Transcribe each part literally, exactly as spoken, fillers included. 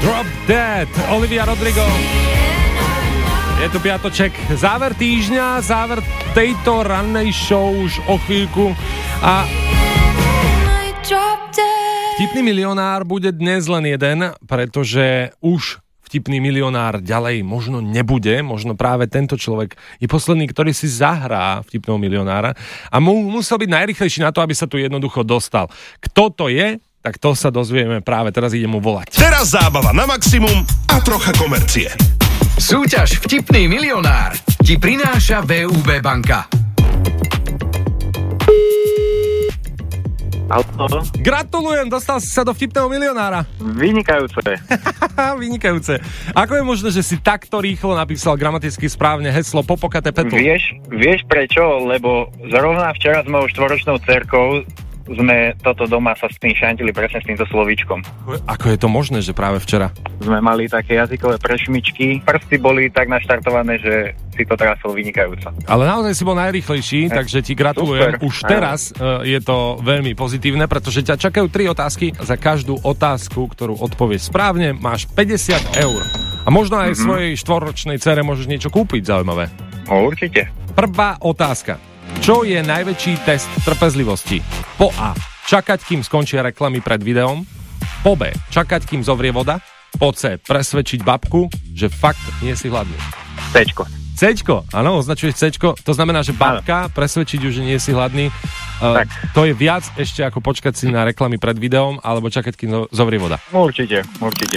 Drop Dead, Olivia Rodrigo. Je tu piatoček, záver týždňa, záver tejto rannej show už o chvíľku a vtipný milionár bude dnes len jeden, pretože už vtipný milionár ďalej možno nebude, možno práve tento človek je posledný, ktorý si zahrá vtipného milionára a mu musel byť najrýchlejší na to, aby sa tu jednoducho dostal. Kto to je? Tak to sa dozvieme práve teraz, idem mu volať. Teraz zábava na maximum a trocha komercie. Súťaž Vtipný milionár ti prináša vé ú bé banka. Auto. Gratulujem, dostal si sa do vtipného milionára. Vynikajúce. Vynikajúce. Ako je možné, že si takto rýchlo napísal gramaticky správne heslo Popokate Petl? Vieš, vieš prečo? Lebo zrovna včera s mojou štvoročnou dcerkou sme toto doma sa s tým šantili presne s týmto slovíčkom. Ako je to možné, že práve včera? Sme mali také jazykové prešmičky, prsty boli tak naštartované, že si to trafil vynikajúco. Ale naozaj si bol najrýchlejší, eh, takže ti gratulujem. Super. Už teraz uh, je to veľmi pozitívne, pretože ťa čakajú tri otázky. Za každú otázku, ktorú odpovieš správne, máš päťdesiat eur. A možno aj mm-hmm. svojej štvoročnej dcere môžeš niečo kúpiť zaujímavé. No, určite. Prvá otázka. Čo je najväčší test trpezlivosti? Po A. Čakať, kým skončia reklamy pred videom. Po B. Čakať, kým zovrie voda. Po C. Presvedčiť babku, že fakt nie si hladný. Cčko. Cčko, áno, označuješ Cčko. To znamená, že babka, presvedčiť ju, že nie si hladný. Uh, to je viac ešte ako počkať si na reklamy pred videom alebo čakať, kým zovrie voda. Určite, určite.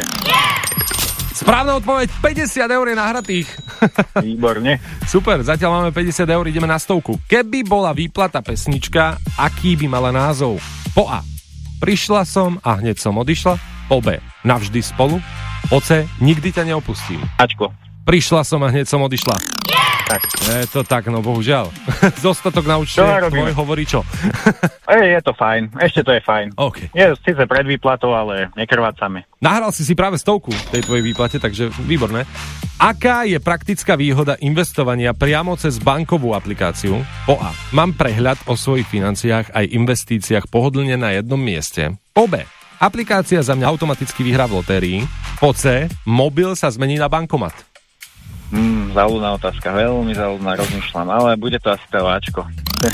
Správna odpoveď, päťdesiat eur je nahratých. Výborne. Super, zatiaľ máme päťdesiat eur, ideme na stovku. Keby bola výplata pesnička, aký by mala názov? Po A. Prišla som a hneď som odišla. Po B. Navždy spolu. Po C. Nikdy ťa neopustím. Ačko. Prišla som a hneď som odišla. Tak. Je to tak, no bohužiaľ. Zostatok na účte tvoj hovorí čo? Ej, je to fajn, ešte to je fajn. Okay. Je síce pred výplatou, ale nekrvácame. Nahral si si práve stovku tej tvojej výplate, takže výborné. Aká je praktická výhoda investovania priamo cez bankovú aplikáciu? Po A. Mám prehľad o svojich financiách aj investíciách pohodlne na jednom mieste. Po B. Aplikácia za mňa automaticky vyhrá v lotérii. Po C. Mobil sa zmení na bankomat. Hmm, záľudná otázka, veľmi záľudná, rozmýšľam, ale bude to asi to Ačko.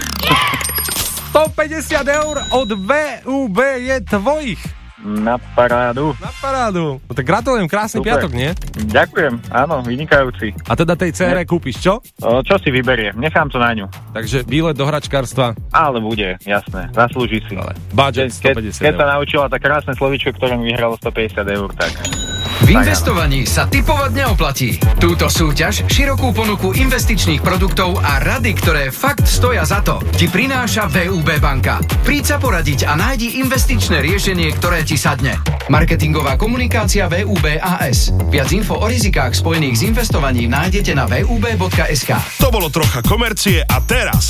stopäťdesiat eur od vé ú bé je tvojich. Na parádu. Na parádu. No tak gratulujem, krásny Super. piatok, nie? Ďakujem, áno, vynikajúci. A teda tej cére kúpiš čo? O, čo si vyberiem, nechám to na ňu. Takže výlet do hračkárstva. Ale bude, jasné, zaslúži si. Ale budget stopäťdesiat Keď, keď eur. sa naučila tak krásne slovíčko, ktoré mi vyhralo stopäťdesiat eur, tak... V investovaní sa tipovať neoplatí. Túto súťaž, širokú ponuku investičných produktov a rady, ktoré fakt stoja za to, ti prináša vé ú bé banka. Príď sa poradiť a nájdi investičné riešenie, ktoré ti sadne. Marketingová komunikácia vé ú bé á es. Viac info o rizikách spojených s investovaním nájdete na vé ú bé bodka es ká. To bolo trocha komercie a teraz